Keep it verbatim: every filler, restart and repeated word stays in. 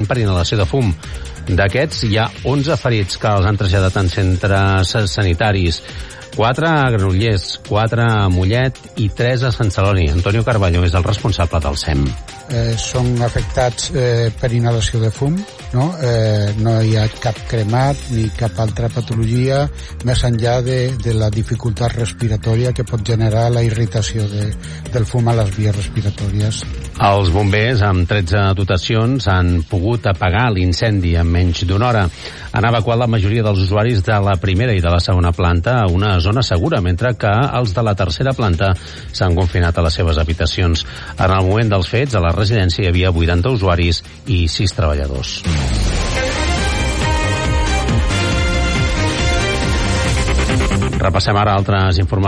per inhalació de fum. D'aquests, hi ha onze ferits que els han traslladat en centres sanitaris. Quatre a Granollers, quatre a Mollet i tres a Sant Celoni. Antonio Carballo és el responsable del S E M. Eh, són afectats eh, per inhalació de fum, no? Eh, no hi ha cap cremat ni cap altra patologia més enllà de, de la dificultat respiratòria que pot generar la irritació de, del fum a les vies respiratòries. Els bombers, amb tretze dotacions, han pogut apagar l'incendi en menys d'una hora. Han evacuat la majoria dels usuaris de la primera i de la segona planta a una zona segura, mentre que els de la tercera planta s'han confinat a les seves habitacions. En el moment dels fets, a la residència hi havia vuitanta usuaris i sis treballadors. Repassem ara altres informacions.